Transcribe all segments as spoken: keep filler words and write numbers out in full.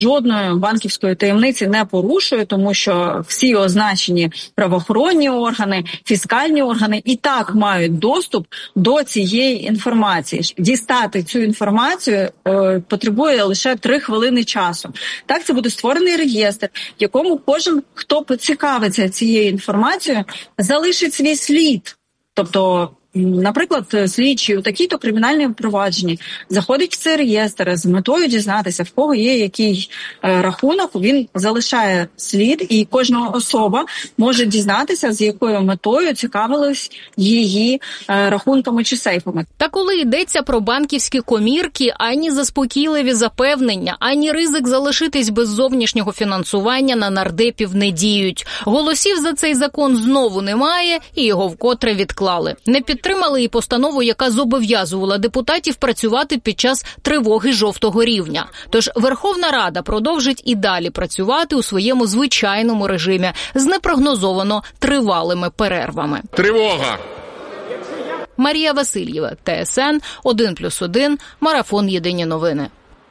жодної банківської таємниці не порушує, тому що всі означені правоохоронні органи, фіскальні органи і так мають доступ до цієї інформації. Дістати цю інформацію е, потребує лише три хвилини часу. Так, це буде створений реєстр, в якому кожен, хто поцікавиться цією інформацією, залишить свій слід. Тобто, наприклад, слідчий у такій-то кримінальній провадженні заходить в цей реєстр з метою дізнатися, в кого є який е, рахунок, він залишає слід, і кожна особа може дізнатися, з якою метою цікавилась її е, рахунками чи сейфами. Та коли йдеться про банківські комірки, ані заспокійливі запевнення, ані ризик залишитись без зовнішнього фінансування на нардепів не діють. Голосів за цей закон знову немає, і його вкотре відклали. Не під Підтримали і постанову, яка зобов'язувала депутатів працювати під час тривоги жовтого рівня. Тож Верховна Рада продовжить і далі працювати у своєму звичайному режимі з непрогнозовано тривалими перервами. Тривога! Марія Васильєва, ТСН, один плюс один, Марафон Єдині новини.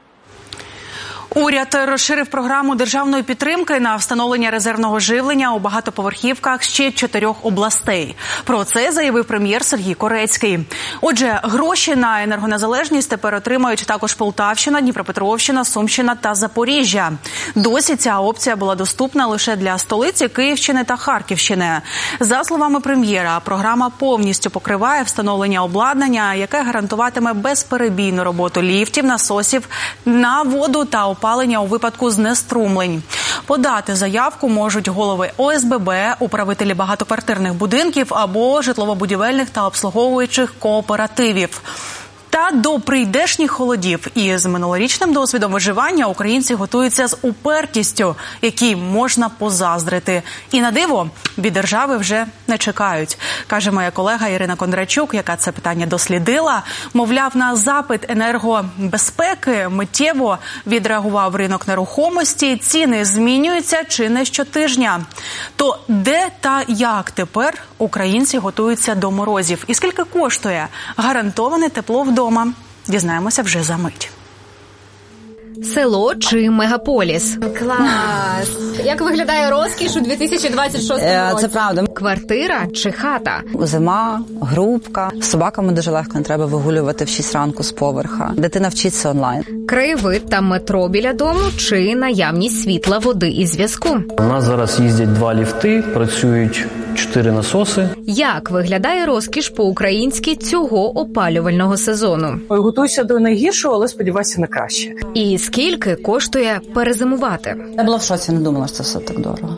Уряд розширив програму державної підтримки на встановлення резервного живлення у багатоповерхівках ще чотирьох областей. Про це заявив прем'єр Сергій Корецький. Отже, гроші на енергонезалежність тепер отримають також Полтавщина, Дніпропетровщина, Сумщина та Запоріжжя. Досі ця опція була доступна лише для столиці Київщини та Харківщини. За словами прем'єра, програма повністю покриває встановлення обладнання, яке гарантуватиме безперебійну роботу ліфтів, насосів на воду та опалення у випадку знеструмлень. Подати заявку можуть голови О С Б Б, управителі багатоквартирних будинків або житлово-будівельних та обслуговуючих кооперативів. Та до прийдешніх холодів із минулорічним досвідом виживання українці готуються з упертістю, якій можна позаздрити. І на диво, від держави вже не чекають, каже моя колега Ірина Кондрачук, яка це питання дослідила. Мовляв, на запит енергобезпеки миттєво відреагував ринок нерухомості, ціни змінюються чи не щотижня. То де та як тепер українці готуються до морозів? І скільки коштує гарантоване тепло вдома? Дома. Дізнаємося вже за мить. Село чи мегаполіс? Клас! Як виглядає розкіш у дві тисячі двадцять шостому році? Це правда. Квартира чи хата? Зима, грубка. З собаками дуже легко, не треба вигулювати в шість ранку з поверха. Дитина вчиться онлайн. Краєвид та метро біля дому чи наявність світла, води і зв'язку? У нас зараз їздять два ліфти, працюють чотири насоси. Як виглядає розкіш по-українськи цього опалювального сезону? Готуйся до найгіршого, але сподівайся на краще. І скільки коштує перезимувати? Я була в шоці, не думала, що це все так дорого.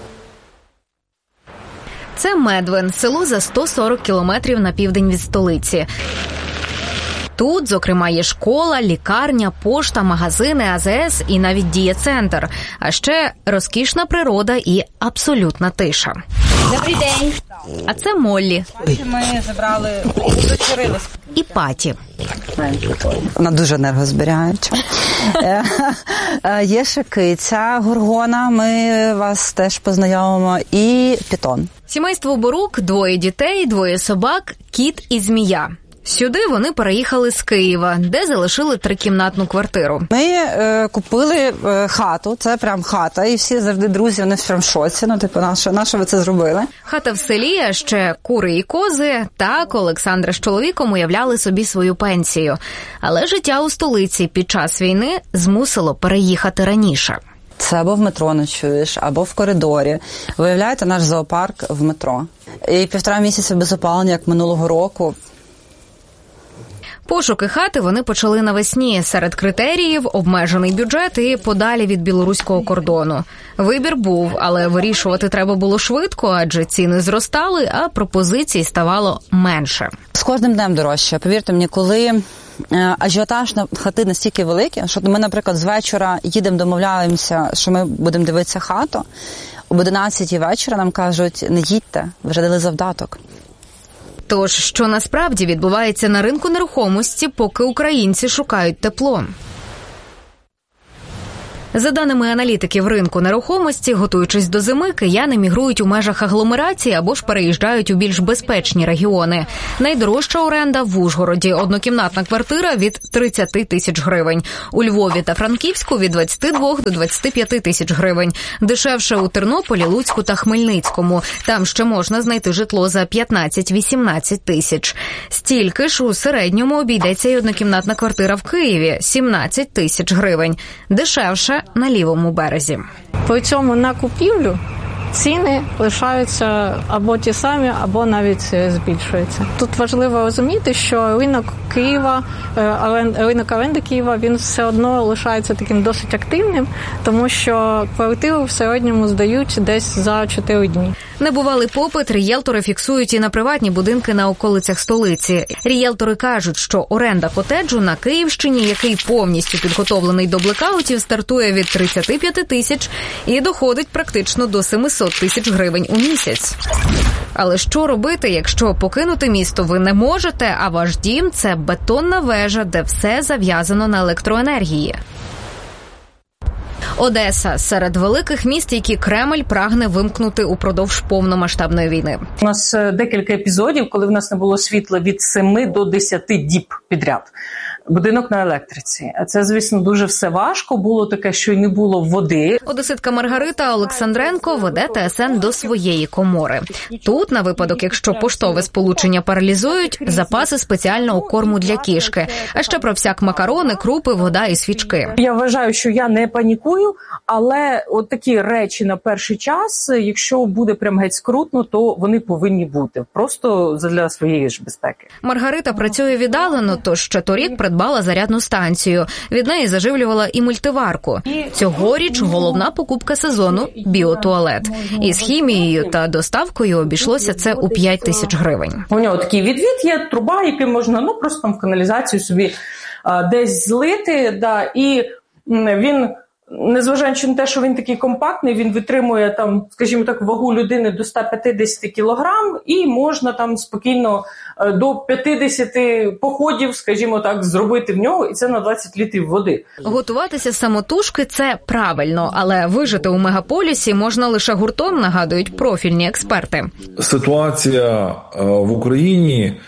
Це Медвин, село за сто сорок кілометрів на південь від столиці. Тут, зокрема, є школа, лікарня, пошта, магазини, А З С і навіть дієцентр. А ще розкішна природа і абсолютна тиша. Добрий день. А це Моллі. Ми забрали дочерились. І Паті. Вона дуже енергозберігаюча. Є ще киця Горгона, ми вас теж познайомимо, і Пітон. Сімейство Борук, двоє дітей, двоє собак, кіт і змія. Сюди вони переїхали з Києва, де залишили трикімнатну квартиру. Ми е, купили е, хату, це прям хата, і всі завжди друзі, вони прям в шоці, ну типу, на що, на що ви це зробили? Хата в селі, а ще кури і кози. Так, Олександра з чоловіком уявляли собі свою пенсію. Але життя у столиці під час війни змусило переїхати раніше. Це або в метро ночуєш, або в коридорі. Виявляєте, наш зоопарк в метро. І півтора місяця без опалення, як минулого року. Пошуки хати вони почали навесні. Серед критеріїв – обмежений бюджет і подалі від білоруського кордону. Вибір був, але вирішувати треба було швидко, адже ціни зростали, а пропозицій ставало менше. З кожним днем дорожче. Повірте мені, коли ажіотаж на хати настільки великий, що ми, наприклад, з вечора їдемо, домовляємося, що ми будемо дивитися хату, об одинадцятій вечора нам кажуть, не їдьте, вже дали завдаток. Тож, що насправді відбувається на ринку нерухомості, поки українці шукають тепло? За даними аналітиків ринку нерухомості, готуючись до зими, кияни мігрують у межах агломерації або ж переїжджають у більш безпечні регіони. Найдорожча оренда в Ужгороді – однокімнатна квартира від тридцять тисяч гривень. У Львові та Франківську – від двадцять два до двадцять п'ять тисяч гривень. Дешевше у Тернополі, Луцьку та Хмельницькому. Там ще можна знайти житло за п'ятнадцять-вісімнадцять тисяч. Стільки ж у середньому обійдеться й однокімнатна квартира в Києві – сімнадцять тисяч гривень. Дешевше на лівому березі. По цьому на купівлю ціни лишаються або ті самі, або навіть збільшуються. Тут важливо розуміти, що ринок Києва, ринок оренди Києва, він все одно лишається таким досить активним, тому що квартиру в середньому здають десь за чотири дні. Небувалий попит рієлтори фіксують і на приватні будинки на околицях столиці. Рієлтори кажуть, що оренда котеджу на Київщині, який повністю підготовлений до блекаутів, стартує від тридцять п'ять тисяч і доходить практично до сімсот тисяч гривень у місяць. Але що робити, якщо покинути місто ви не можете, а ваш дім – це бетонна вежа, де все зав'язано на електроенергії? Одеса – серед великих міст, які Кремль прагне вимкнути упродовж повномасштабної війни. У нас декілька епізодів, коли в нас не було світла від семи до десяти діб підряд. Будинок на електриці. А це, звісно, дуже все важко. Було таке, що й не було води. Одеситка Маргарита Олександренко веде ТСН до своєї комори. Тут, на випадок, якщо поштове сполучення паралізують, запаси спеціального корму для кішки. А ще про всяк макарони, крупи, вода і свічки. Я вважаю, що я не панікую, але от такі речі на перший час, якщо буде прям геть скрутно, то вони повинні бути. Просто для своєї ж безпеки. Маргарита працює віддалено, тож ще торік придбала зарядну станцію. Від неї заживлювала і мультиварку. Цьогоріч головна покупка сезону – біотуалет. Із хімією та доставкою обійшлося це у п'ять тисяч гривень. У нього такий відвід є, труба, який можна ну просто там в каналізацію собі а, десь злити, да, і він, незважаючи на те, що він такий компактний, він витримує там, скажімо так, вагу людини до ста п'ятдесят кілограм, і можна там спокійно до п'ятдесят походів, скажімо так, зробити в нього, і це на двадцять літрів води. Готуватися самотужки – це правильно, але вижити у мегаполісі можна лише гуртом, нагадують профільні експерти. Ситуація в Україні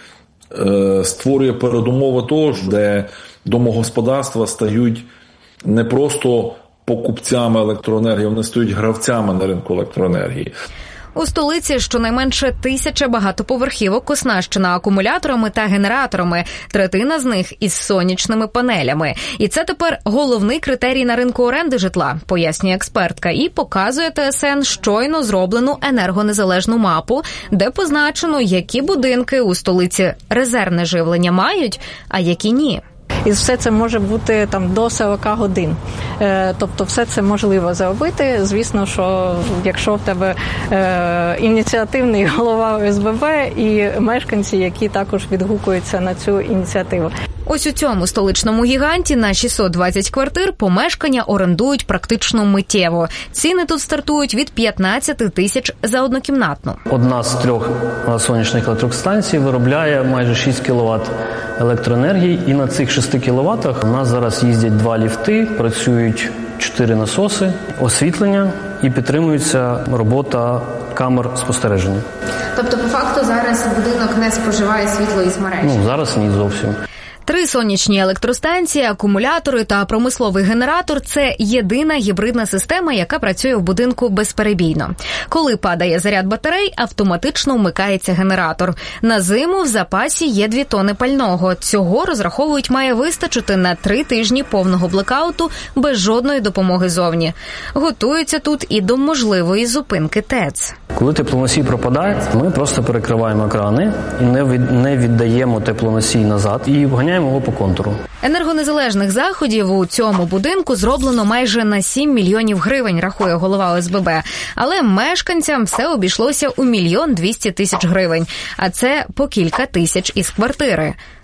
створює передумови того, де домогосподарства стають не просто покупцями електроенергії, вони стають гравцями на ринку електроенергії. У столиці щонайменше тисяча багатоповерхівок оснащена акумуляторами та генераторами, третина з них із сонячними панелями. І це тепер головний критерій на ринку оренди житла, пояснює експертка, і показує ТСН щойно зроблену енергонезалежну мапу, де позначено, які будинки у столиці резервне живлення мають, а які ні. І все це може бути там до сорок годин. Е, тобто все це можливо зробити. Звісно, що якщо в тебе е, ініціативний голова О С Б Б і мешканці, які також відгукуються на цю ініціативу. Ось у цьому столичному гіганті на шістсот двадцять квартир помешкання орендують практично миттєво. Ціни тут стартують від п'ятнадцять тисяч за однокімнатну. Одна з трьох сонячних електростанцій виробляє майже шість кіловат електроенергії, і на цих шести кіловатах у нас зараз їздять два ліфти, працюють чотири насоси, освітлення і підтримується робота камер спостереження. Тобто, по факту, зараз будинок не споживає світло із мережі? Ну, зараз ні зовсім. Три сонячні електростанції, акумулятори та промисловий генератор – це єдина гібридна система, яка працює в будинку безперебійно. Коли падає заряд батарей, автоматично вмикається генератор. На зиму в запасі є дві тони пального. Цього, розраховують, має вистачити на три тижні повного блекауту без жодної допомоги зовні. Готуються тут і до можливої зупинки ТЕЦ. Коли теплоносій пропадає, ми просто перекриваємо екрани і не, від, не віддаємо теплоносій назад і вганяємо його по контуру. Енергонезалежних заходів у цьому будинку зроблено майже на сім мільйонів гривень, рахує голова О С Б Б. Але мешканцям все обійшлося у мільйон двісті тисяч гривень. А це по кілька тисяч із квартири.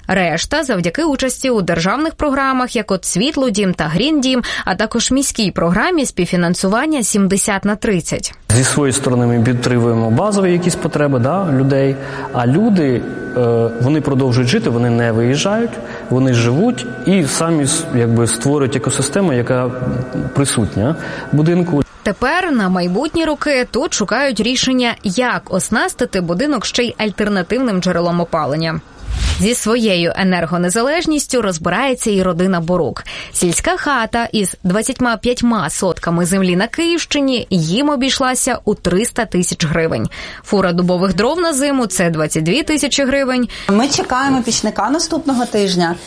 Решта завдяки участі у державних програмах, як от «Світлодім» та «Гріндім», а також міській програмі співфінансування сімдесят на тридцять. Зі своєї сторони ми підтримуємо базові якісь потреби, да, людей, а люди, е, вони продовжують жити, вони не виїжджають, вони живуть і самі якби створюють екосистему, яка присутня в будинку. Тепер на майбутні роки тут шукають рішення, як оснастити будинок ще й альтернативним джерелом опалення. Зі своєю енергонезалежністю розбирається і родина Борук. Сільська хата із двадцятьма п'ятьма сотками землі на Київщині їм обійшлася у триста тисяч гривень. Фура дубових дров на зиму – це двадцять дві тисячі гривень. Ми чекаємо пічника наступного тижня,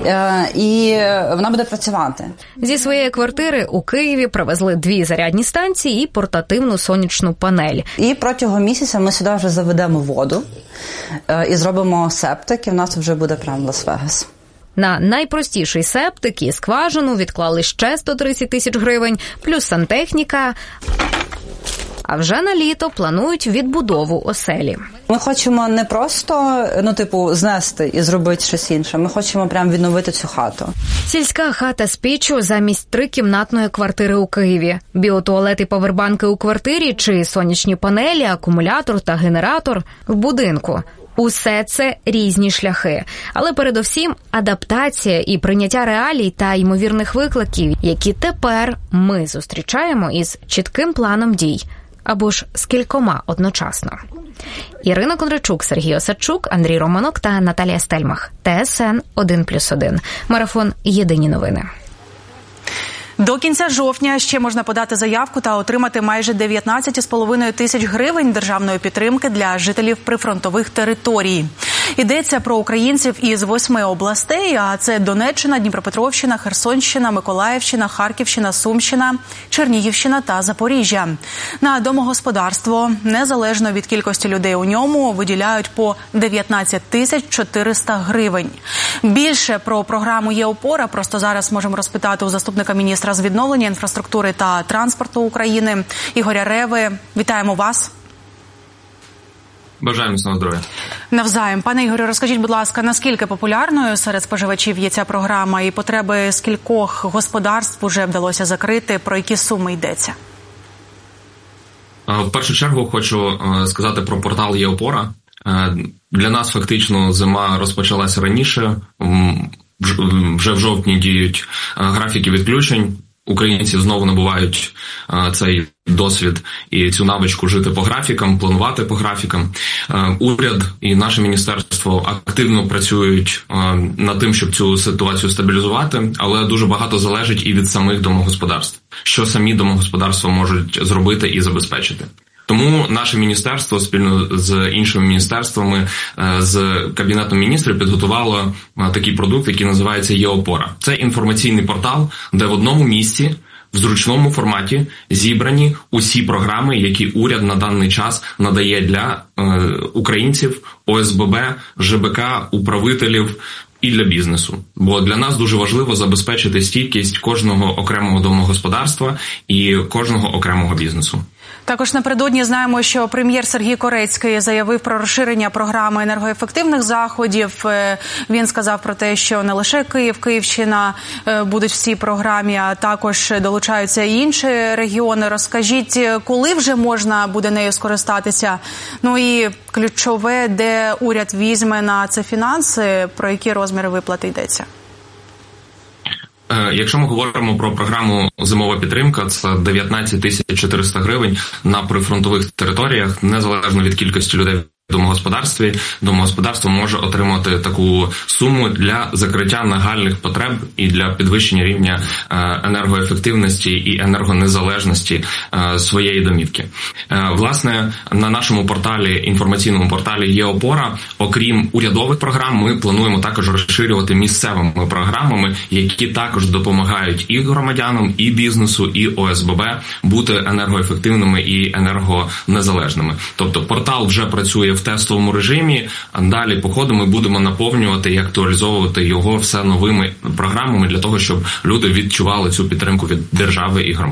і вона буде працювати. Зі своєї квартири у Києві привезли дві зарядні станції і портативну сонячну панель. І протягом місяця ми сюди вже заведемо воду і зробимо септик, і в нас вже буде прям Лас-Вегас. На найпростіший септик і скважину відклали ще сто тридцять тисяч гривень, плюс сантехніка. А вже на літо планують відбудову оселі. Ми хочемо не просто, ну, типу, знести і зробити щось інше. Ми хочемо прям відновити цю хату. Сільська хата з піччю замість трикімнатної квартири у Києві. Біотуалет і павербанки у квартирі чи сонячні панелі, акумулятор та генератор в будинку. Усе це різні шляхи. Але передовсім адаптація і прийняття реалій та ймовірних викликів, які тепер ми зустрічаємо із чітким планом дій. Або ж з кількома одночасно. Ірина Кондрачук, Сергій Осадчук, Андрій Романок та Наталія Стельмах. Т С Н один плюс один. Марафон «Єдині новини». До кінця жовтня ще можна подати заявку та отримати майже дев'ятнадцять з половиною тисяч гривень державної підтримки для жителів прифронтових територій. Йдеться про українців із восьми областей, а це Донеччина, Дніпропетровщина, Херсонщина, Миколаївщина, Харківщина, Сумщина, Чернігівщина та Запоріжжя. На домогосподарство, незалежно від кількості людей у ньому, виділяють по дев'ятнадцять тисяч чотириста гривень. Більше про програму «Є опора» просто зараз можемо розпитати у заступника міністра з відновлення інфраструктури та транспорту України Ігоря Реви. Вітаємо вас. Бажаємо міцного здоров'я. Навзаєм. Пане Ігорю, розкажіть, будь ласка, наскільки популярною серед споживачів є ця програма і потреби скількох господарств вже вдалося закрити, про які суми йдеться? В першу чергу хочу сказати про портал «Є опора». Для нас фактично зима розпочалася раніше, вже в жовтні діють графіки відключень. Українці знову набувають а, цей досвід і цю навичку жити по графікам, планувати по графікам. А, уряд і наше міністерство активно працюють а, над тим, щоб цю ситуацію стабілізувати, але дуже багато залежить і від самих домогосподарств, що самі домогосподарства можуть зробити і забезпечити. Тому наше міністерство спільно з іншими міністерствами, з Кабінетом міністрів підготувало такий продукт, який називається «Є опора». Це інформаційний портал, де в одному місці, в зручному форматі зібрані усі програми, які уряд на даний час надає для е, українців, О С Б Б, Ж Б К, управителів і для бізнесу. Бо для нас дуже важливо забезпечити стійкість кожного окремого домогосподарства і кожного окремого бізнесу. Також напередодні знаємо, що прем'єр Сергій Корецький заявив про розширення програми енергоефективних заходів. Він сказав про те, що не лише Київ, Київщина будуть в цій програмі, а також долучаються і інші регіони. Розкажіть, коли вже можна буде нею скористатися? Ну і ключове, де уряд візьме на це фінанси, про які розміри виплати йдеться? Якщо ми говоримо про програму «Зимова підтримка», це дев'ятнадцять тисяч чотириста гривень на прифронтових територіях, незалежно від кількості людей в домогосподарстві, домогосподарство може отримати таку суму для закриття нагальних потреб і для підвищення рівня енергоефективності і енергонезалежності своєї домівки. Власне, на нашому порталі, інформаційному порталі «Є опора», окрім урядових програм, ми плануємо також розширювати місцевими програмами, які також допомагають і громадянам, і бізнесу, і О С Б Б бути енергоефективними і енергонезалежними. Тобто портал вже працює в тестовому режимі, а далі по ходу ми будемо наповнювати і актуалізовувати його все новими програмами для того, щоб люди відчували цю підтримку від держави і громад.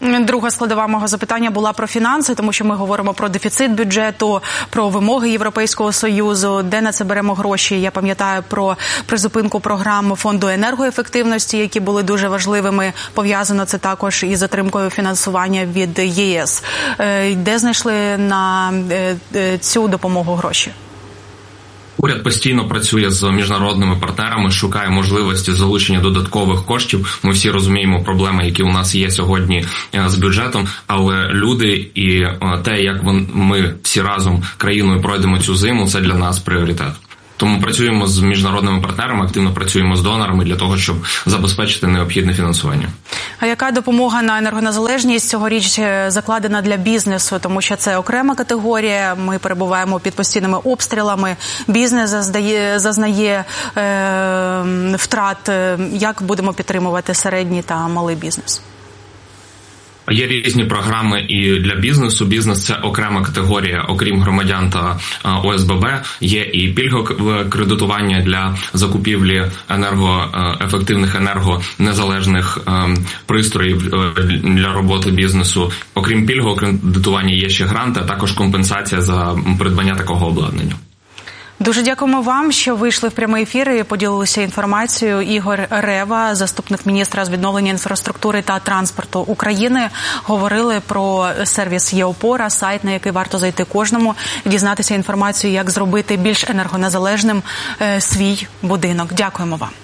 Друга складова мого запитання була про фінанси, тому що ми говоримо про дефіцит бюджету, про вимоги Європейського Союзу, де на це беремо гроші. Я пам'ятаю про призупинку програм Фонду енергоефективності, які були дуже важливими. Пов'язано це також із затримкою фінансування від ЄС. Де знайшли на цю допомогу гроші? Уряд постійно працює з міжнародними партнерами, шукає можливості залучення додаткових коштів. Ми всі розуміємо проблеми, які у нас є сьогодні з бюджетом, але люди і те, як ми всі разом країною пройдемо цю зиму, це для нас пріоритет. Тому працюємо з міжнародними партнерами, активно працюємо з донорами для того, щоб забезпечити необхідне фінансування. А яка допомога на енергонезалежність цьогоріч закладена для бізнесу? Тому що це окрема категорія, ми перебуваємо під постійними обстрілами, бізнес зазнає, зазнає е, втрат. Як будемо підтримувати середній та малий бізнес? Є різні програми і для бізнесу. Бізнес – це окрема категорія, окрім громадян та О С Б Б. Є і пільгове кредитування для закупівлі енергоефективних, енергонезалежних пристроїв для роботи бізнесу. Окрім пільгового кредитування є ще гранти, а також компенсація за придбання такого обладнання. Дуже дякуємо вам, що вийшли в прямий ефір і поділилися інформацією. Ігор Рева, заступник міністра з відновлення інфраструктури та транспорту України, говорили про сервіс «Є-опора», сайт, на який варто зайти кожному, дізнатися інформацію, як зробити більш енергонезалежним е, свій будинок. Дякуємо вам.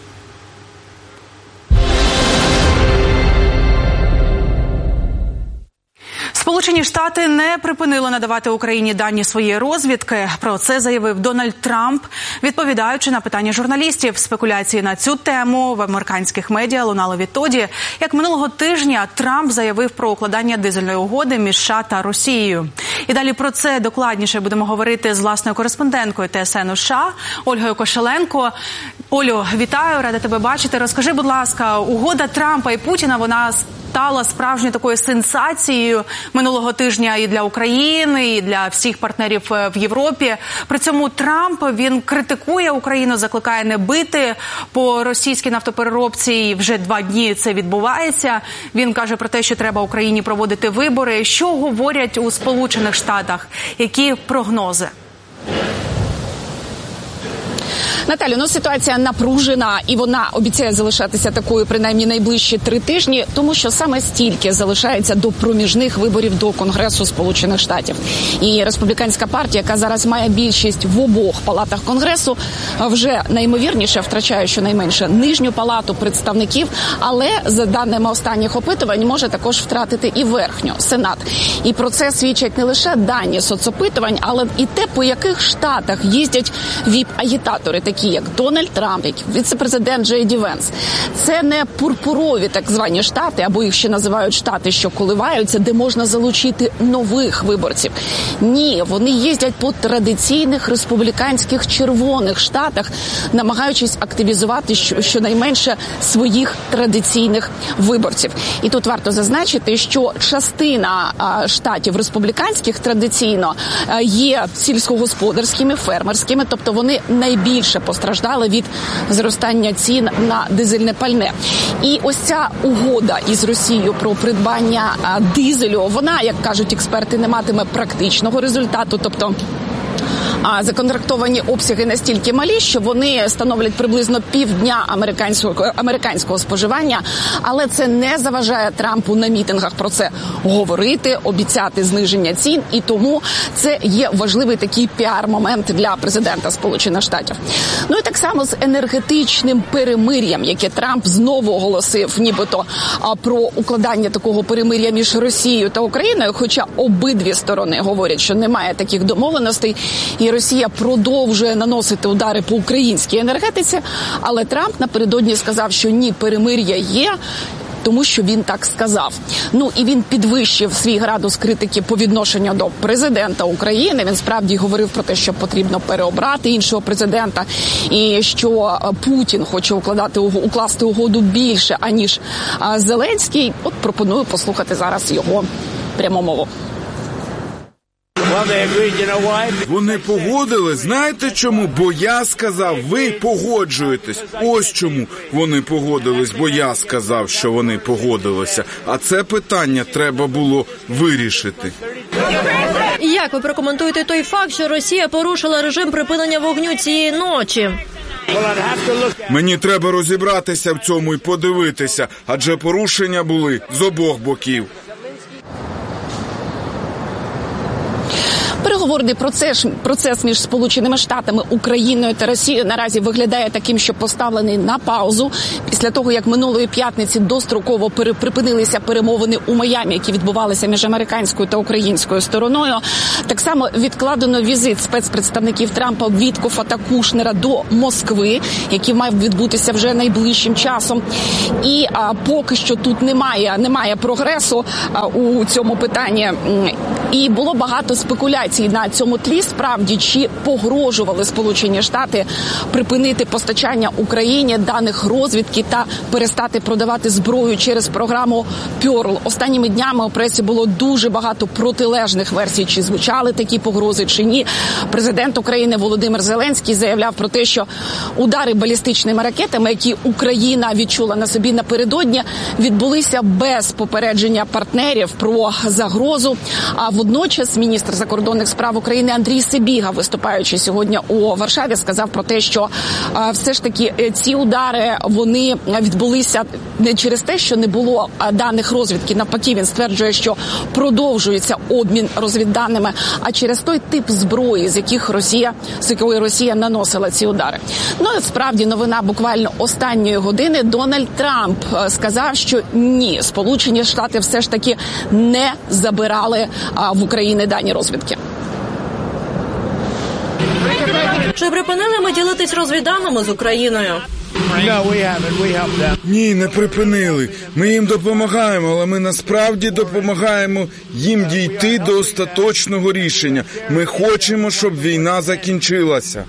Сполучені Штати не припинили надавати Україні дані своєї розвідки. Про це заявив Дональд Трамп, відповідаючи на питання журналістів. Спекуляції на цю тему в американських медіа лунали відтоді, як минулого тижня Трамп заявив про укладання дизельної угоди між США та Росією. І далі про це докладніше будемо говорити з власною кореспонденткою Т С Н у США Ольгою Кошеленко. Олю, вітаю, рада тебе бачити. Розкажи, будь ласка, угода Трампа і Путіна, вона стала справжньою такою сенсацією минулого тижня і для України, і для всіх партнерів в Європі. При цьому Трамп, він критикує Україну, закликає не бити по російській нафтопереробці, і вже два дні це відбувається. Він каже про те, що треба Україні проводити вибори. Що говорять у Сполучених Штатах? Які прогнози? Наталю, ну ситуація напружена, і вона обіцяє залишатися такою принаймні найближчі три тижні, тому що саме стільки залишається до проміжних виборів до Конгресу Сполучених Штатів. І республіканська партія, яка зараз має більшість в обох палатах Конгресу, вже найімовірніше втрачає щонайменше нижню палату представників, але за даними останніх опитувань може також втратити і верхню – Сенат. І про це свідчать не лише дані соцопитувань, але і те, по яких штатах їздять віп-агітатори, такі як Дональд Трамп, як віце-президент Джей Ді Венс. Це не пурпурові так звані штати, або їх ще називають штати, що коливаються, де можна залучити нових виборців. Ні, вони їздять по традиційних республіканських червоних штатах, намагаючись активізувати щонайменше своїх традиційних виборців. І тут варто зазначити, що частина штатів республіканських традиційно є сільськогосподарськими, фермерськими, тобто вони найбільше постраждали від зростання цін на дизельне пальне. І ось ця угода із Росією про придбання дизелю, вона, як кажуть експерти, не матиме практичного результату, тобто а законтрактовані обсяги настільки малі, що вони становлять приблизно півдня американського, американського споживання, але це не заважає Трампу на мітингах про це говорити, обіцяти зниження цін, і тому це є важливий такий піар-момент для президента Сполучених Штатів. Ну і так само з енергетичним перемир'ям, яке Трамп знову оголосив, нібито про укладання такого перемир'я між Росією та Україною, хоча обидві сторони говорять, що немає таких домовленостей, і Росія продовжує наносити удари по українській енергетиці, але Трамп напередодні сказав, що ні, перемир'я є, тому що він так сказав. Ну і він підвищив свій градус критики по відношенню до президента України. Він справді говорив про те, що потрібно переобрати іншого президента, і що Путін хоче укладати укласти угоду більше, аніж Зеленський. От пропоную послухати зараз його пряму мову. Вони погодились. Знаєте чому? Бо я сказав, ви погоджуєтесь. Ось чому вони погодились, бо я сказав, що вони погодилися. А це питання треба було вирішити. Як ви прокоментуєте той факт, що Росія порушила режим припинення вогню цієї ночі? Мені треба розібратися в цьому і подивитися, адже порушення були з обох боків. Переговорний процес, процес між Сполученими Штатами, Україною та Росією наразі виглядає таким, що поставлений на паузу. Після того, як минулої п'ятниці достроково припинилися перемовини у Майамі, які відбувалися між американською та українською стороною, так само відкладено візит спецпредставників Трампа Віткофа та Кушнера до Москви, який мав відбутися вже найближчим часом. І а, поки що тут немає, немає прогресу а, у цьому питанні. І було багато спекуляцій на цьому тлі, справді, чи погрожували Сполучені Штати припинити постачання Україні даних розвідки та перестати продавати зброю через програму Пьорл. Останніми днями у пресі було дуже багато протилежних версій, чи звучали такі погрози, чи ні. Президент України Володимир Зеленський заявляв про те, що удари балістичними ракетами, які Україна відчула на собі напередодні, відбулися без попередження партнерів про загрозу. А водночас міністр закордонних справ України Андрій Сибіга, виступаючи сьогодні у Варшаві, сказав про те, що а, все ж таки ці удари, вони відбулися не через те, що не було даних розвідки. Навпаки, він стверджує, що продовжується обмін розвідданими, а через той тип зброї, з яких Росія, з якої Росія наносила ці удари. Ну, і справді новина буквально останньої години. Дональд Трамп сказав, що ні, Сполучені Штати все ж таки не забирали а, в Україні дані розвідки. Чи припинили ми ділитись розвідданими з Україною? Ні, не припинили. Ми їм допомагаємо, але ми насправді допомагаємо їм дійти до остаточного рішення. Ми хочемо, щоб війна закінчилася.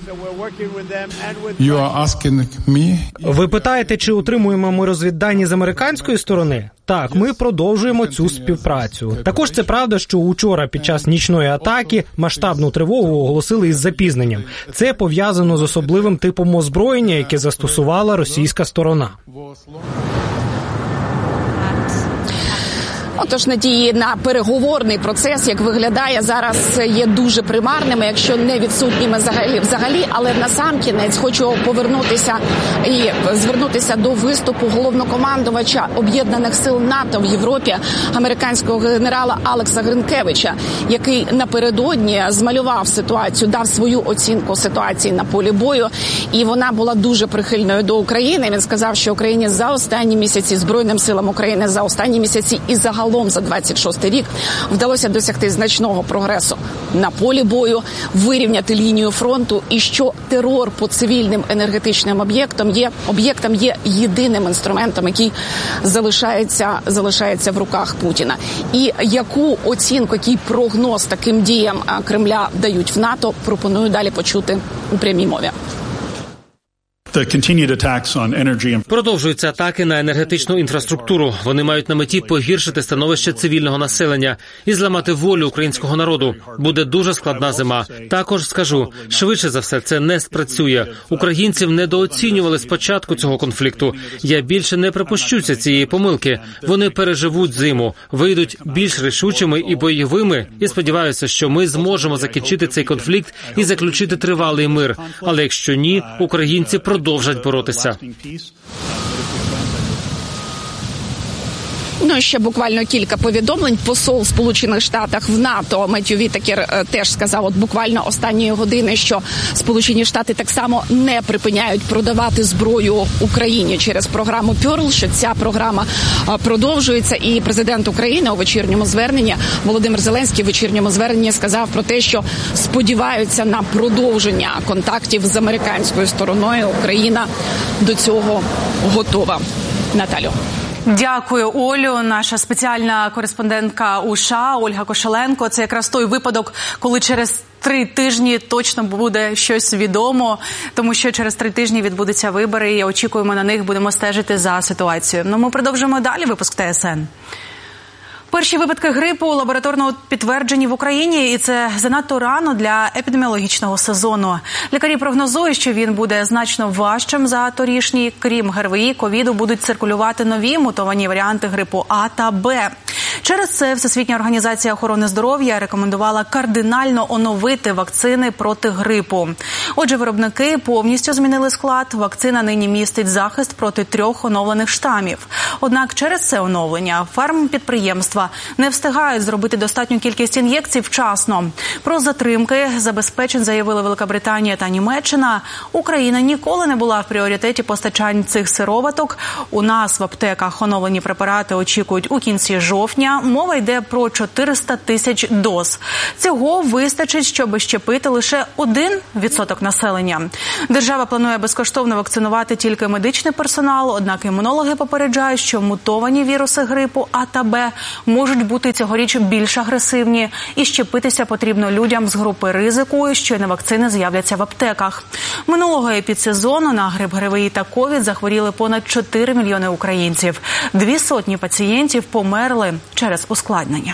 Ви питаєте, чи отримуємо ми розвіддані з американської сторони? Так, ми продовжуємо цю співпрацю. Також це правда, що учора під час нічної атаки масштабну тривогу оголосили із запізненням. Це пов'язано з особливим типом озброєння, яке застосувала російська сторона. Отож, надії на переговорний процес, як виглядає, зараз є дуже примарними, якщо не відсутніми взагалі, взагалі. Але насамкінець хочу повернутися і звернутися до виступу головнокомандувача Об'єднаних сил НАТО в Європі, американського генерала Алекса Гринкевича, який напередодні змалював ситуацію, дав свою оцінку ситуації на полі бою. І вона була дуже прихильною до України. Він сказав, що Україні за останні місяці, Збройним силам України за останні місяці і загалом за двадцять шостий рік вдалося досягти значного прогресу на полі бою, вирівняти лінію фронту, і що терор по цивільним енергетичним об'єктам є об'єктам є єдиним інструментом, який залишається залишається в руках Путіна. І яку оцінку, який прогноз таким діям Кремля дають в НАТО, пропоную далі почути у прямій мові. Продовжуються атаки на енергетичну інфраструктуру. Вони мають на меті погіршити становище цивільного населення і зламати волю українського народу. Буде дуже складна зима. Також скажу, швидше за все це не спрацює. Українців недооцінювали спочатку цього конфлікту. Я більше не припущуся цієї помилки. Вони переживуть зиму, вийдуть більш рішучими і бойовими. І сподіваюся, що ми зможемо закінчити цей конфлікт і заключити тривалий мир. Але якщо ні, українці продовжують продовжать боротися. Ну і ще буквально кілька повідомлень. Посол Сполучених Штатів в НАТО Меттью Вітакер теж сказав от буквально останньої години, що Сполучені Штати так само не припиняють продавати зброю Україні через програму Пьорл, що ця програма продовжується. І президент України у вечірньому зверненні, Володимир Зеленський у вечірньому зверненні сказав про те, що сподіваються на продовження контактів з американською стороною. Україна до цього готова. Наталю. Дякую, Олю. Наша спеціальна кореспондентка у США Ольга Кошеленко. Це якраз той випадок, коли через три тижні точно буде щось відомо, тому що через три тижні відбудуться вибори і очікуємо на них, будемо стежити за ситуацією. Ну, ми продовжимо далі випуск ТСН. Перші випадки грипу лабораторно підтверджені в Україні, і це занадто рано для епідеміологічного сезону. Лікарі прогнозують, що він буде значно важчим за торішній. Крім ГРВІ, ковіду будуть циркулювати нові мутовані варіанти грипу А та Б. Через це Всесвітня організація охорони здоров'я рекомендувала кардинально оновити вакцини проти грипу. Отже, виробники повністю змінили склад. Вакцина нині містить захист проти трьох оновлених штамів. Однак через це оновлення фармпідприємства не встигають зробити достатню кількість ін'єкцій вчасно. Про затримки забезпечень заявили Велика Британія та Німеччина. Україна ніколи не була в пріоритеті постачань цих сироваток. У нас в аптеках оновлені препарати очікують у кінці жовтня. Мова йде про чотириста тисяч доз. Цього вистачить, щоб щепити лише один відсоток населення. Держава планує безкоштовно вакцинувати тільки медичний персонал, однак імунологи попереджають, що мутовані віруси грипу А та Б можуть бути цьогоріч більш агресивні, і щепитися потрібно людям з групи ризику, щойно вакцини з'являться в аптеках. Минулого епідсезону на грип, ГРВІ та ковід захворіли понад чотири мільйони українців. Дві сотні пацієнтів померли через ускладнення.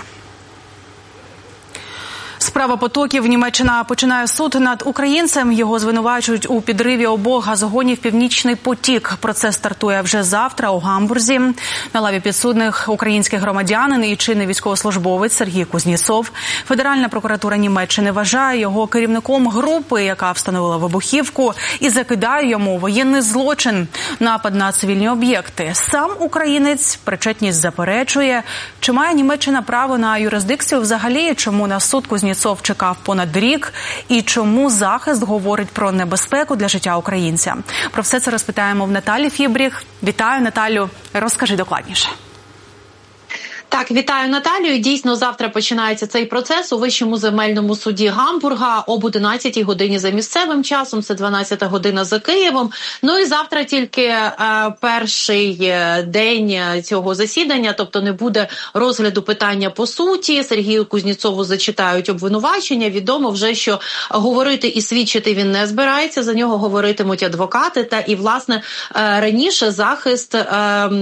Справа потоків. Німеччина починає суд над українцем. Його звинувачують у підриві обох газогонів «Північний потік». Процес стартує вже завтра у Гамбурзі. На лаві підсудних український громадянин і чинний військовослужбовець Сергій Кузнєцов. Федеральна прокуратура Німеччини вважає його керівником групи, яка встановила вибухівку, і закидає йому воєнний злочин – напад на цивільні об'єкти. Сам українець причетність заперечує. Чи має Німеччина право на юрисдикцію взагалі? Чому на суд Кузнєцов чекав понад рік, і чому захист говорить про небезпеку для життя українця? Про все це розпитаємо в Наталі Фібріх. Вітаю, Наталю. Розкажи докладніше. Так, вітаю, Наталію. Дійсно, завтра починається цей процес у Вищому земельному суді Гамбурга об одинадцятій годині за місцевим часом, це дванадцята година за Києвом. Ну і завтра тільки е, перший день цього засідання, тобто не буде розгляду питання по суті. Сергію Кузнєцову зачитають обвинувачення. Відомо вже, що говорити і свідчити він не збирається, за нього говоритимуть адвокати. Та і, власне, е, раніше захист е,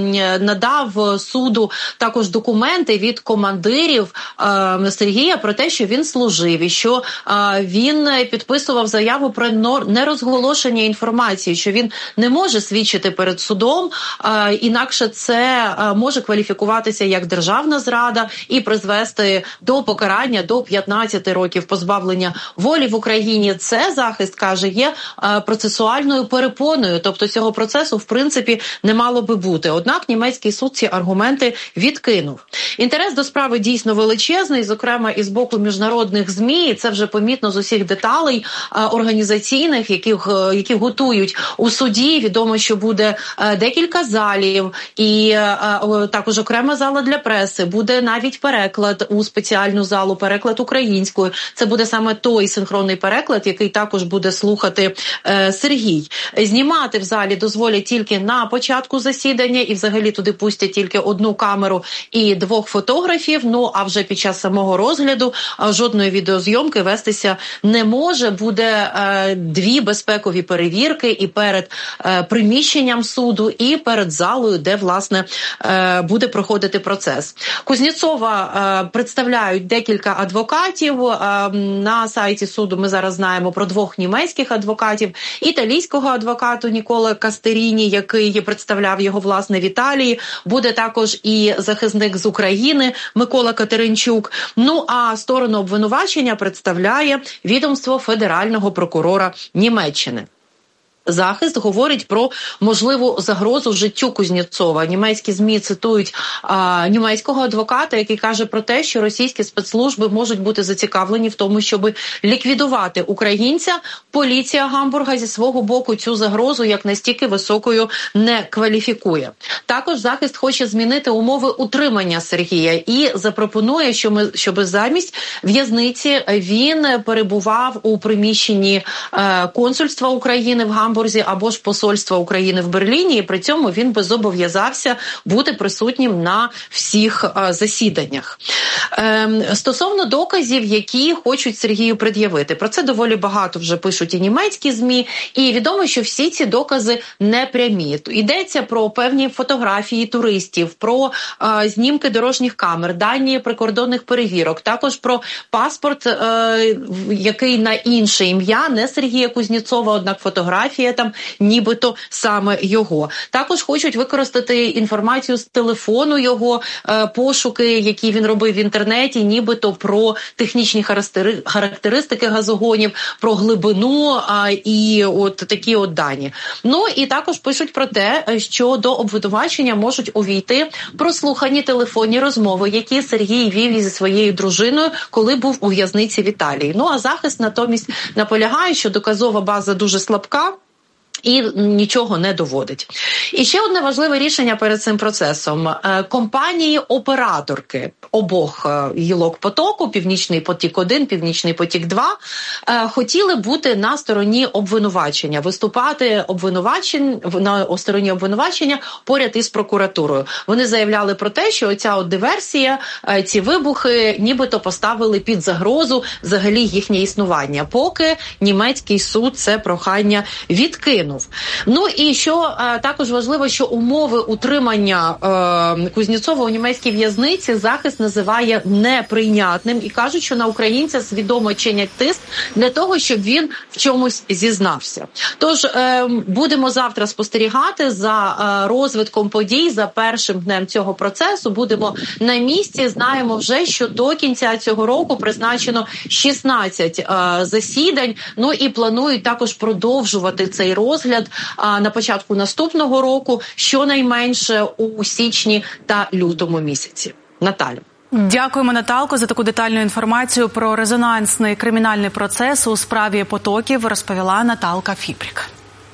надав суду також документи, Документи від командирів е, Сергія про те, що він служив і що е, він підписував заяву про нерозголошення інформації, що він не може свідчити перед судом, е, інакше це е, може кваліфікуватися як державна зрада і призвести до покарання до п'ятнадцяти років позбавлення волі в Україні. Це, захист каже, є е, процесуальною перепоною, тобто цього процесу в принципі не мало би бути. Однак німецький суд ці аргументи відкинув. Інтерес до справи дійсно величезний, зокрема і з боку міжнародних ЗМІ, і це вже помітно з усіх деталей а, організаційних, яких, які готують у суді. Відомо, що буде а, декілька залів і а, також окрема зала для преси, буде навіть переклад у спеціальну залу, переклад українською. Це буде саме той синхронний переклад, який також буде слухати е, Сергій. Знімати в залі дозволять тільки на початку засідання і взагалі туди пустять тільки одну камеру і двох фотографів, ну а вже під час самого розгляду жодної відеозйомки вестися не може. Буде е, дві безпекові перевірки і перед е, приміщенням суду, і перед залою, де, власне, е, буде проходити процес. Кузнєцова е, представляють декілька адвокатів. Е, на сайті суду ми зараз знаємо про двох німецьких адвокатів, італійського адвокату Нікола Кастеріні, який представляв його, власне, в Італії. Буде також і захисник з України Микола Катеринчук. Ну а сторону обвинувачення представляє відомство Федерального прокурора Німеччини. Захист говорить про можливу загрозу життю Кузнєцова. Німецькі ЗМІ цитують а, німецького адвоката, який каже про те, що російські спецслужби можуть бути зацікавлені в тому, щоб ліквідувати українця. Поліція Гамбурга зі свого боку цю загрозу як настільки високою не кваліфікує. Також захист хоче змінити умови утримання Сергія і запропонує, що ми, щоб замість в'язниці він перебував у приміщенні е, консульства України в Гамбурзі або ж посольства України в Берліні, і при цьому він би зобов'язався бути присутнім на всіх а, засіданнях. Стосовно доказів, які хочуть Сергію пред'явити, про це доволі багато вже пишуть і німецькі ЗМІ, і відомо, що всі ці докази не прямі. Йдеться про певні фотографії туристів, про е, знімки дорожніх камер, дані прикордонних перевірок, також про паспорт, е, який на інше ім'я, не Сергія Кузнєцова, однак фотографія там нібито саме його. Також хочуть використати інформацію з телефону його, е, пошуки, які він робив в інтернеті, нібито про технічні характеристики газогонів, про глибину а, і от такі от дані. Ну і також пишуть про те, що до обвинувачення можуть увійти прослухані телефонні розмови, які Сергій вів зі своєю дружиною, коли був у в'язниці в Італії. Ну а захист натомість наполягає, що доказова база дуже слабка і нічого не доводить. І ще одне важливе рішення перед цим процесом. Компанії-операторки обох гілок потоку, Північний потік-один, Північний потік-два, хотіли бути на стороні обвинувачення, виступати обвинувачень, на стороні обвинувачення поряд із прокуратурою. Вони заявляли про те, що оця от диверсія, ці вибухи нібито поставили під загрозу взагалі їхнє існування, поки німецький суд це прохання відкинув. Ну і що е, також важливо, що умови утримання е, Кузнєцова у німецькій в'язниці захист називає неприйнятним і кажуть, що на українця свідомо чинять тиск для того, щоб він в чомусь зізнався. Тож е, будемо завтра спостерігати за е, розвитком подій, за першим днем цього процесу. Будемо на місці. Знаємо вже, що до кінця цього року призначено шістнадцять е, засідань. Ну і планують також продовжувати цей розгляд а, на початку наступного року, щонайменше у січні та лютому місяці. Наталю. Дякуємо, Наталко, за таку детальну інформацію про резонансний кримінальний процес у справі потоків, розповіла Наталка Фібрік.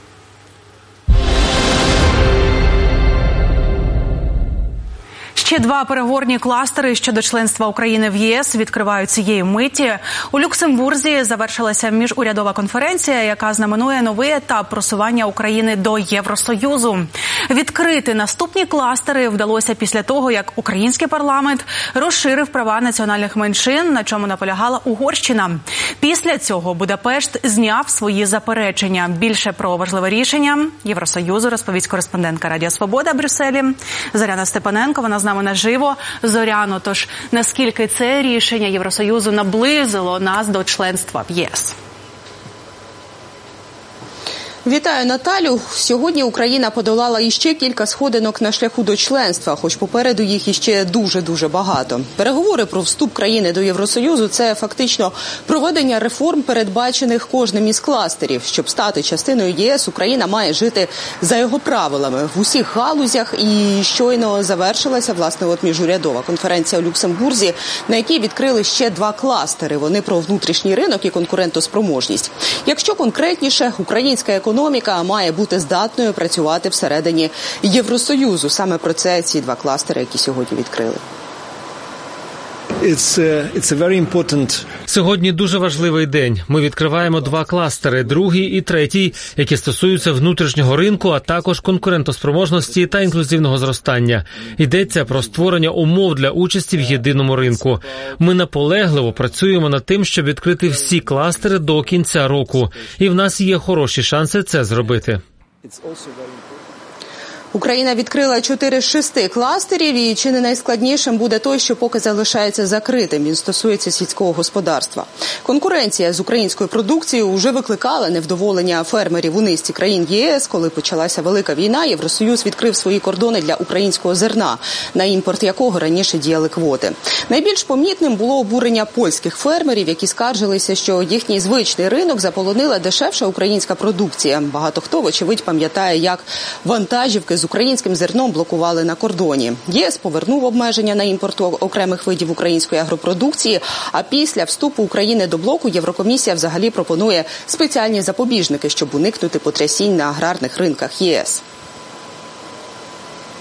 Ще два переговорні кластери щодо членства України в ЄС відкривають цієї миті. У Люксембурзі завершилася міжурядова конференція, яка знаменує новий етап просування України до Євросоюзу. Відкрити наступні кластери вдалося після того, як український парламент розширив права національних меншин, на чому наполягала Угорщина. Після цього Будапешт зняв свої заперечення. Більше про важливе рішення Євросоюзу розповість кореспондентка Радіо Свобода в Брюсселі Зоряна Степаненко. Вона з нами наживо. Зоряно, тож наскільки це рішення Євросоюзу наблизило нас до членства в ЄС? Вітаю, Наталю. Сьогодні Україна подолала іще кілька сходинок на шляху до членства, хоч попереду їх іще дуже-дуже багато. Переговори про вступ країни до Євросоюзу – це фактично проведення реформ, передбачених кожним із кластерів. Щоб стати частиною ЄС, Україна має жити за його правилами в усіх галузях. І щойно завершилася, власне, от міжурядова конференція у Люксембурзі, на якій відкрили ще два кластери. Вони про внутрішній ринок і конкурентоспроможність. Якщо конкретніше, українська економіка Економіка має бути здатною працювати всередині Євросоюзу. Саме про це ці два кластери, які сьогодні відкрили. It's, uh, it's a very important... Сьогодні дуже важливий день. Ми відкриваємо два кластери, другий і третій, які стосуються внутрішнього ринку, а також конкурентоспроможності та інклюзивного зростання. Йдеться про створення умов для участі в єдиному ринку. Ми наполегливо працюємо над тим, щоб відкрити всі кластери до кінця року. І в нас є хороші шанси це зробити. Україна відкрила чотири з шести кластерів, і чи не найскладнішим буде той, що поки залишається закритим. Він стосується сільського господарства. Конкуренція з українською продукцією вже викликала невдоволення фермерів у низці країн ЄС. Коли почалася велика війна, Євросоюз відкрив свої кордони для українського зерна, на імпорт якого раніше діяли квоти. Найбільш помітним було обурення польських фермерів, які скаржилися, що їхній звичний ринок заполонила дешевша українська продукція. Багато хто, вочевидь, пам'ятає, як вантажівки з українським зерном блокували на кордоні. ЄС повернув обмеження на імпорт окремих видів української агропродукції, а після вступу України до блоку Єврокомісія взагалі пропонує спеціальні запобіжники, щоб уникнути потрясінь на аграрних ринках ЄС.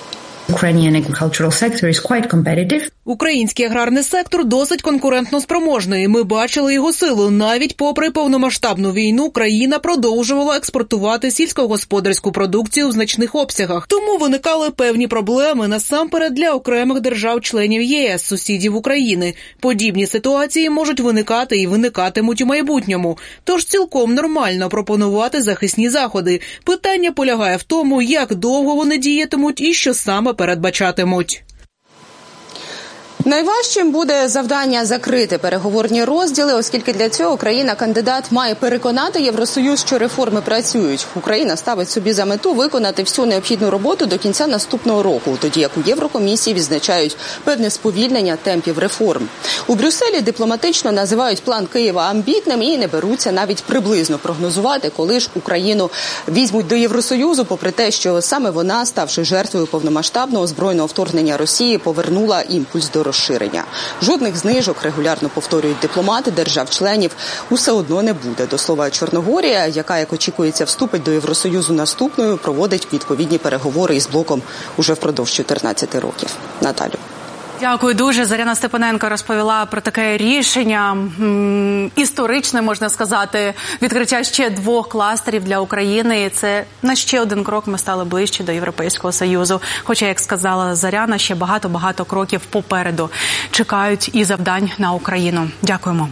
Український аграрний сектор досить конкурентно спроможний. Ми бачили його силу. Навіть попри повномасштабну війну, країна продовжувала експортувати сільськогосподарську продукцію в значних обсягах. Тому виникали певні проблеми насамперед для окремих держав-членів ЄС, сусідів України. Подібні ситуації можуть виникати і виникатимуть у майбутньому. Тож цілком нормально пропонувати захисні заходи. Питання полягає в тому, як довго вони діятимуть і що саме передбачатимуть. Найважчим буде завдання закрити переговорні розділи, оскільки для цього країна-кандидат має переконати Євросоюз, що реформи працюють. Україна ставить собі за мету виконати всю необхідну роботу до кінця наступного року, тоді як у Єврокомісії відзначають певне сповільнення темпів реформ. У Брюсселі дипломатично називають план Києва амбітним і не беруться навіть приблизно прогнозувати, коли ж Україну візьмуть до Євросоюзу, попри те, що саме вона, ставши жертвою повномасштабного збройного вторгнення Росії, повернула імпульс до розширення. Жодних знижок, регулярно повторюють дипломати держав-членів, усе одно не буде. До слова, Чорногорія, яка, як очікується, вступить до Євросоюзу наступною, проводить відповідні переговори із блоком уже впродовж чотирнадцяти років. Наталю. Дякую дуже. Заряна Степаненко розповіла про таке рішення, м- історичне, можна сказати, відкриття ще двох кластерів для України. І це на ще один крок ми стали ближче до Європейського Союзу. Хоча, як сказала Заряна, ще багато-багато кроків попереду чекають і завдань на Україну. Дякуємо.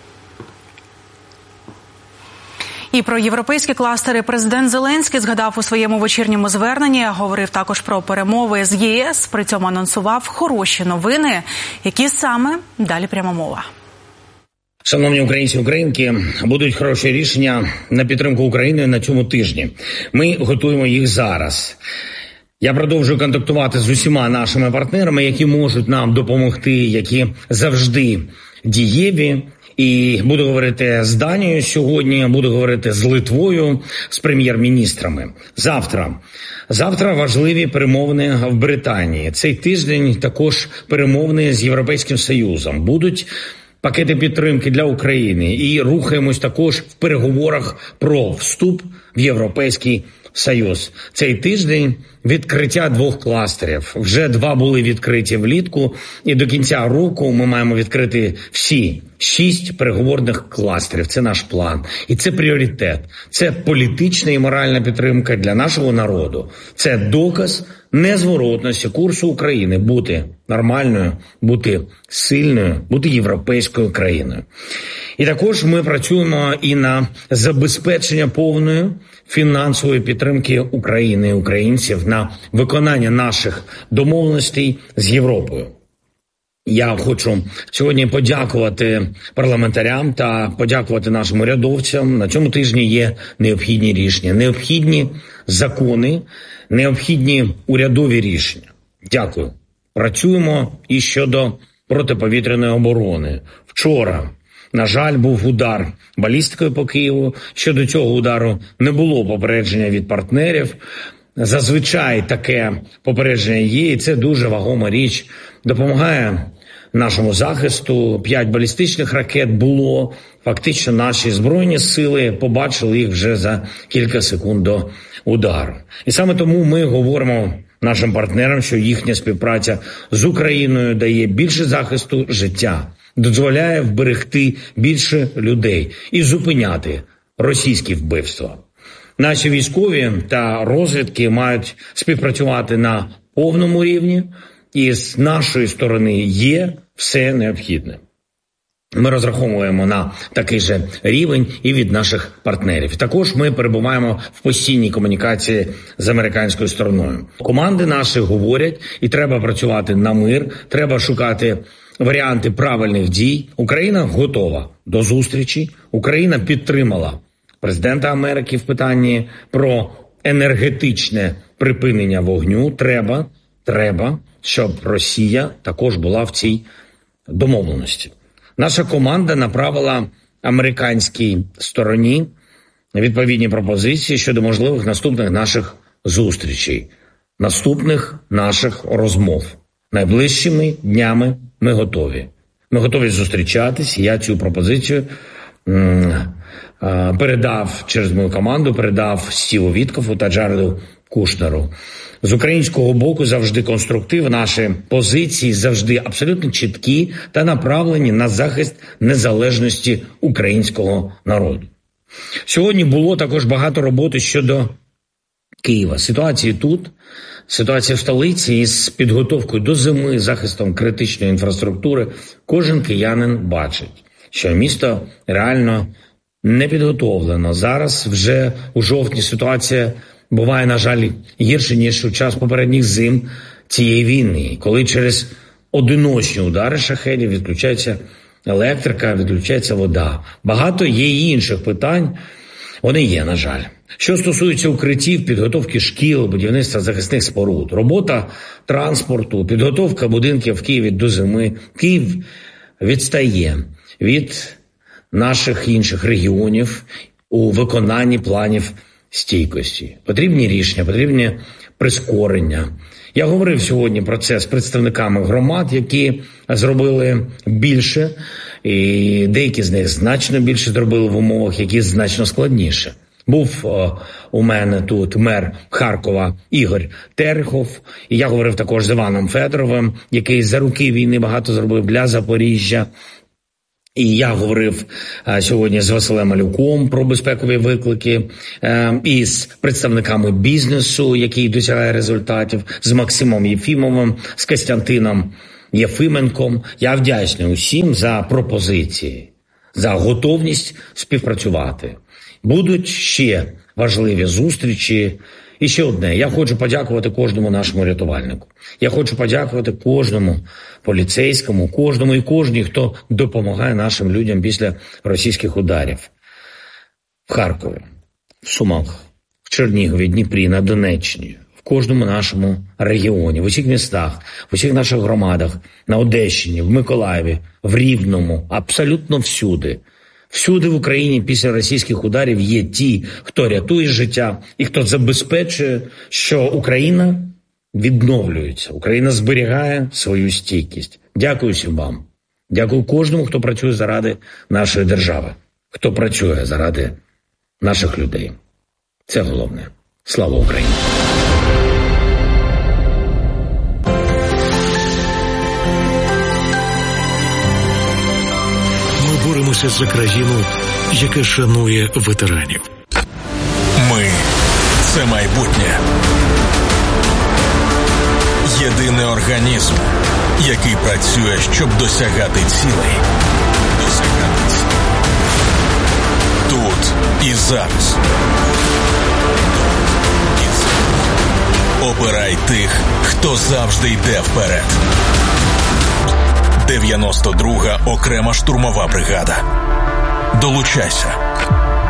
І про європейські кластери президент Зеленський згадав у своєму вечірньому зверненні, говорив також про перемови з ЄС, при цьому анонсував хороші новини. Які саме? Далі пряма мова. Шановні українці і українки, будуть хороші рішення на підтримку України на цьому тижні. Ми готуємо їх зараз. Я продовжую контактувати з усіма нашими партнерами, які можуть нам допомогти, які завжди дієві. І буду говорити з Данією сьогодні, буду говорити з Литвою, з прем'єр-міністрами. Завтра. Завтра важливі перемовини в Британії. Цей тиждень також перемовини з Європейським Союзом. Будуть пакети підтримки для України. І рухаємось також в переговорах про вступ в Європейський Союз. Цей тиждень відкриття двох кластерів. Вже два були відкриті влітку, і до кінця року ми маємо відкрити всі шість переговорних кластерів. Це наш план. І це пріоритет. Це політична і моральна підтримка для нашого народу. Це доказ незворотності курсу України бути нормальною, бути сильною, бути європейською країною. І також ми працюємо і на забезпечення повної фінансової підтримки України і українців на виконання наших домовленостей з Європою. Я хочу сьогодні подякувати парламентарям та подякувати нашим урядовцям. На цьому тижні є необхідні рішення, необхідні закони, необхідні урядові рішення. Дякую. Працюємо і щодо протиповітряної оборони. Вчора, на жаль, був удар балістикою по Києву. Щодо цього удару не було попередження від партнерів. Зазвичай таке попередження є, і це дуже вагома річ. Допомагає нашому захисту. П'ять балістичних ракет було. Фактично наші Збройні сили побачили їх вже за кілька секунд до удару. І саме тому ми говоримо нашим партнерам, що їхня співпраця з Україною дає більше захисту життя, дозволяє вберегти більше людей і зупиняти російські вбивства. Наші військові та розвідки мають співпрацювати на повному рівні, і з нашої сторони є все необхідне. Ми розраховуємо на такий же рівень і від наших партнерів. Також ми перебуваємо в постійній комунікації з американською стороною. Команди наші говорять, і треба працювати на мир, треба шукати варіанти правильних дій. Україна готова до зустрічі. Україна підтримала президента Америки в питанні про енергетичне припинення вогню. Треба, треба, щоб Росія також була в цій домовленості. Наша команда направила американській стороні відповідні пропозиції щодо можливих наступних наших зустрічей, наступних наших розмов. Найближчими днями ми готові. Ми готові зустрічатись. Я цю пропозицію м- передав через мою команду, передав Стіву Віткофу та Джареду Кушнеру. З українського боку завжди конструктив, наші позиції завжди абсолютно чіткі та направлені на захист незалежності українського народу. Сьогодні було також багато роботи щодо Києва. Ситуації тут, ситуація в столиці із підготовкою до зими, захистом критичної інфраструктури. Кожен киянин бачить, що місто реально не підготовлено. Зараз вже у жовтні ситуація буває, на жаль, гірше, ніж у час попередніх зим цієї війни, коли через одиночні удари шахедів відключається електрика, відключається вода. Багато є і інших питань, вони є, на жаль. Що стосується укриттів, підготовки шкіл, будівництва захисних споруд, робота транспорту, підготовка будинків в Києві до зими, Київ відстає від наших інших регіонів у виконанні планів стійкості. Потрібні рішення, потрібні прискорення. Я говорив сьогодні про це з представниками громад, які зробили більше, і деякі з них значно більше зробили в умовах, які значно складніше. Був о, у мене тут мер Харкова Ігор Терехов, і я говорив також з Іваном Федоровим, який за роки війни багато зробив для Запоріжжя. І я говорив а, сьогодні з Василем Малюком про безпекові виклики, а, і з представниками бізнесу, який досягає результатів, з Максимом Єфімовим, з Костянтином Єфименком. Я вдячний усім за пропозиції, за готовність співпрацювати. Будуть ще важливі зустрічі. І ще одне. Я хочу подякувати кожному нашому рятувальнику. Я хочу подякувати кожному поліцейському, кожному і кожній, хто допомагає нашим людям після російських ударів. В Харкові, в Сумах, в Чернігові, Дніпрі, на Донеччині, в кожному нашому регіоні, в усіх містах, в усіх наших громадах, на Одещині, в Миколаєві, в Рівному, абсолютно всюди. Всюди в Україні після російських ударів є ті, хто рятує життя і хто забезпечує, що Україна відновлюється, Україна зберігає свою стійкість. Дякую всім вам. Дякую кожному, хто працює заради нашої держави, хто працює заради наших людей. Це головне. Слава Україні! Боремося за країну, яка шанує ветеранів. Ми – це майбутнє. Єдиний організм, який працює, щоб досягати цілей. Досягати цілей. Тут і зараз. Тут і зараз. Обирай тих, хто завжди йде вперед. дев'яносто друга окрема штурмова бригада. Долучайся.